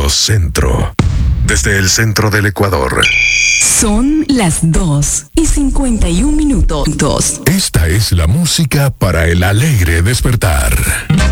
Sonido Centro. Desde el centro del Ecuador. Son las 2:51. Esta es la música para el alegre despertar.